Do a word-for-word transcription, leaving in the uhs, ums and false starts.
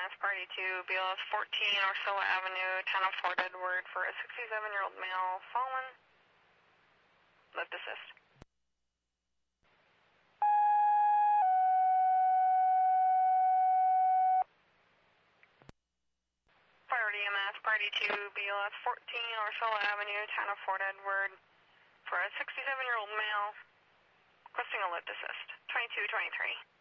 S, party two, B L S fourteen, Orsola Avenue, town of Fort Edward, for a sixty-seven-year-old male, fallen. Lift assist. Fire E M S, party two, B L S fourteen, Orsola Avenue, town of Fort Edward, for a sixty-seven-year-old male, requesting a lift assist. twenty-two twenty-three.